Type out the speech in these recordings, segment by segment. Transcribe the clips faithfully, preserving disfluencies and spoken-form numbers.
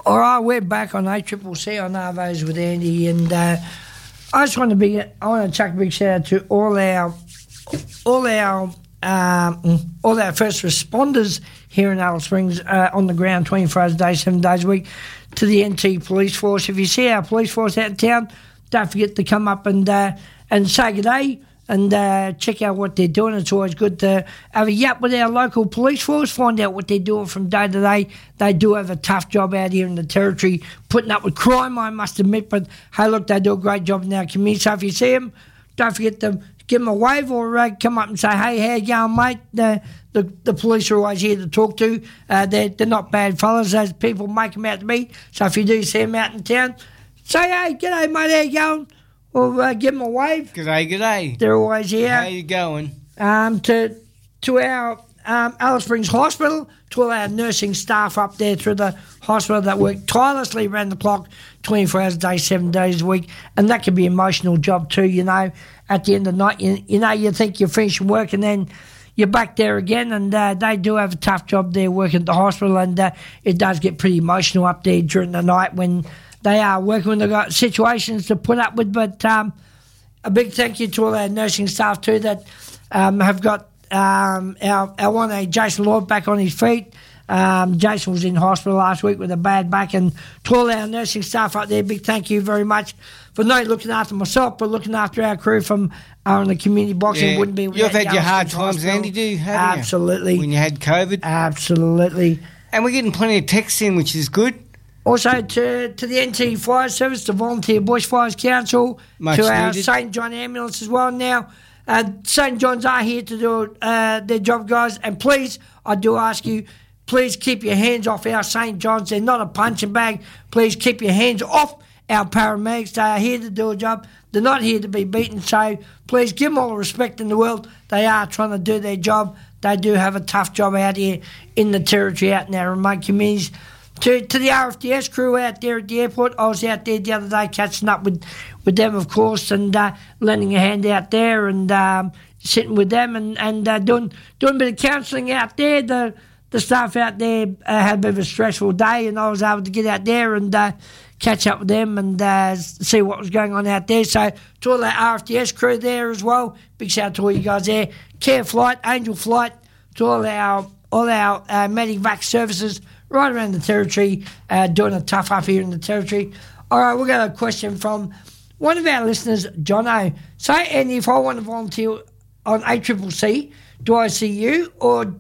All right, we're back on A C C C on Arvos with Andy, and uh, I just want to be. I want to chuck a big shout out to all our, all our, um, all our first responders here in Alice Springs uh, on the ground, twenty-four hours a day, seven days a week. To the N T Police Force, if you see our police force out in town, don't forget to come up and uh, and say good day. And uh, check out what they're doing. It's always good to have a yap with our local police force, find out what they're doing from day to day. They do have a tough job out here in the Territory, putting up with crime, I must admit. But, hey, look, they do a great job in our community. So if you see them, don't forget to give them a wave or uh, come up and say, hey, how you going, mate? The, the, the police are always here to talk to. Uh, they're, they're not bad fellas, as people make them out to be. So if you do see them out in town, say, hey, g'day, mate, how you going? Or uh, give them a wave. G'day, g'day. They're always here. How you going? Um, to to our um, Alice Springs Hospital, to all our nursing staff up there through the hospital that work tirelessly around the clock, twenty-four hours a day, seven days a week. And that can be an emotional job too, you know. At the end of the night, you, you know, you think you're finishing work and then you're back there again, and uh, they do have a tough job there working at the hospital, and uh, it does get pretty emotional up there during the night when they are working when they've got situations to put up with. But um, a big thank you to all our nursing staff too that um, have got um, our, our one, uh, Jason Lord, back on his feet. Um, Jason was in hospital last week with a bad back, and to all our nursing staff up there, big thank you very much for not looking after myself, but looking after our crew from uh, the community boxing. Yeah. Wouldn't be You've had your hard Hospital. times, Andy, do you? Haven't Absolutely. You? When you had COVID? Absolutely. And we're getting plenty of texts in, which is good. Also to to the N T Fire Service, the Volunteer Bushfires Council, Much to our needed. Saint John Ambulance as well now. Uh, Saint John's are here to do uh, their job, guys. And please, I do ask you, please keep your hands off our Saint John's. They're not a punching bag. Please keep your hands off our paramedics. They are here to do a job. They're not here to be beaten. So please give them all the respect in the world. They are trying to do their job. They do have a tough job out here in the Territory, out in our remote communities. To to the R F D S crew out there at the airport, I was out there the other day catching up with, with them, of course, and uh, lending a hand out there and um, sitting with them and, and uh, doing doing a bit of counselling out there. The the staff out there uh, had a bit of a stressful day, and I was able to get out there and uh, catch up with them and uh, see what was going on out there. So to all that R F D S crew there as well, big shout out to all you guys there. Care Flight, Angel Flight, to all our all our uh, Medivac services right around the Territory, uh, doing a tough up here in the Territory. All right, we've got a question from one of our listeners, Jono. So, Andy, if I want to volunteer on A C C C, do I see you, or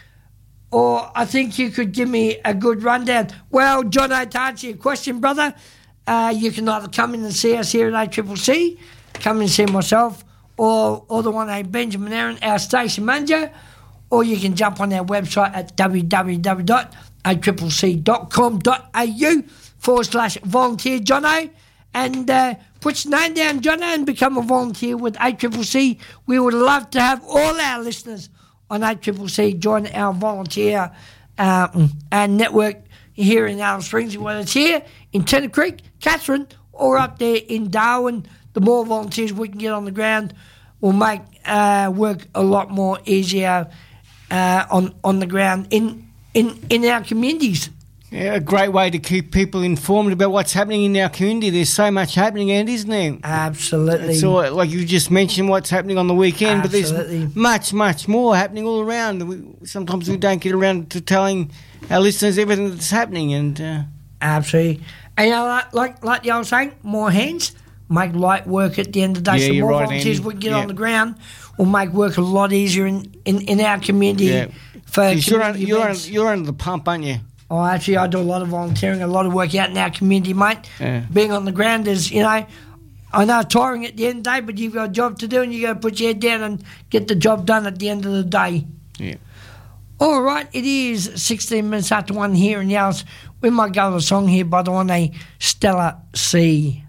or I think you could give me a good rundown? Well, Jono, to answer your question, brother, uh, you can either come in and see us here at A C C C, come and see myself, or, or the one, uh, Benjamin Aaron, our station manager, or you can jump on our website at w w w dot a c c c dot com dot a u forward slash volunteer Jono, and uh, put your name down, Jono, and become a volunteer with A C C C. We would love to have all our listeners on A C C C join our volunteer uh, and network here in Alice Springs, whether it's here in Tennant Creek, Catherine, or up there in Darwin. The more volunteers we can get on the ground will make uh, work a lot more easier uh, on on the ground in in in our communities. Yeah, a great way to keep people informed about what's happening in our community. There's so much happening, Andy, isn't there? Absolutely. It's all, like you just mentioned, what's happening on the weekend, Absolutely. But there's much, much more happening all around. We, sometimes we don't get around to telling our listeners everything that's happening. And uh, Absolutely. And you know, like, like like the old saying, more hands make light work at the end of the day. Yeah, so you're more right, volunteers Andy. we can get Yeah. on the ground will make work a lot easier in, in, in our community. Yeah. For you're, under, community you're, under, events. you're under the pump, aren't you? Oh, actually, I do a lot of volunteering, a lot of work out in our community, mate. Yeah. Being on the ground is, you know, I know it's tiring at the end of the day, but you've got a job to do and you've got to put your head down and get the job done at the end of the day. Yeah. All right, it is sixteen minutes after one here in Yales. We might go to a song here by the one, a Stella C.